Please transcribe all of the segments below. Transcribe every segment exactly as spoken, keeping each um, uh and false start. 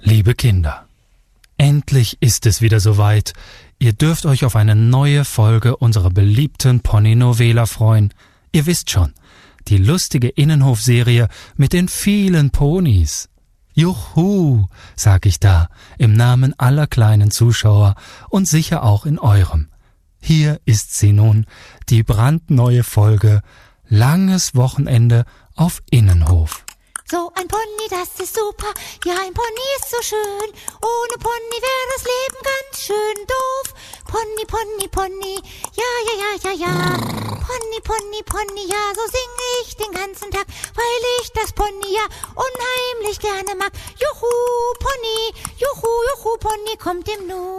Liebe Kinder, endlich ist es wieder soweit. Ihr dürft euch auf eine neue Folge unserer beliebten Pony-Novela freuen. Ihr wisst schon, die lustige Innenhofserie mit den vielen Ponys. Juhu, sag ich da, im Namen aller kleinen Zuschauer und sicher auch in eurem. Hier ist sie nun, die brandneue Folge Langes Wochenende auf Innenhof. So ein Pony, das ist super, ja ein Pony ist so schön, ohne Pony wäre das Leben ganz schön doof. Pony, Pony, Pony, ja, ja, ja, ja, ja, Pony, Pony, Pony, ja, so singe ich den ganzen Tag, weil ich das Pony ja unheimlich gerne mag. Juhu, Pony, juhu, juhu, Pony kommt im Nu.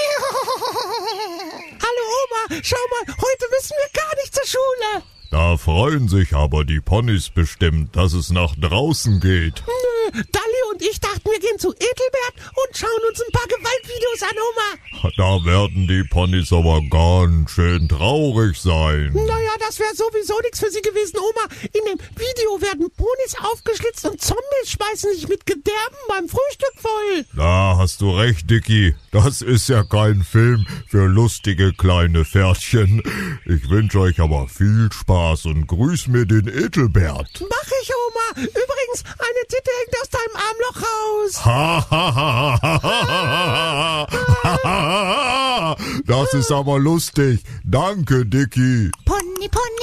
Hallo Oma, schau mal, heute müssen wir gar nicht zur Schule. Da freuen sich aber die Ponys bestimmt, dass es nach draußen geht. Nö, Dalli und ich dachten, wir gehen zu Edelbert und schauen uns ein paar Gewaltvideos an, Oma. Da werden die Ponys aber ganz schön traurig sein. Naja, das wäre sowieso nichts für sie gewesen, Oma. In dem Video werden Ponys aufgeschlitzt und Zombies schmeißen sich mit Gedärmen beim Frühstück voll. Da hast du recht, Dicky. Das ist ja kein Film für lustige kleine Pferdchen. Ich wünsche euch aber viel Spaß und grüß mir den Edelbert. Mach ich, Oma. Übrigens, eine Titte hängt aus deinem Armloch raus. Ha, ha, ha, ha, ha, ha, ha. Das ist aber lustig. Danke, Dicky. Pony, Pony.